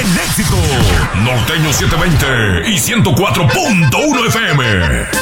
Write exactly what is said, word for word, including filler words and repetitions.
en éxito. Norteño setecientos veinte y ciento cuatro punto uno F M.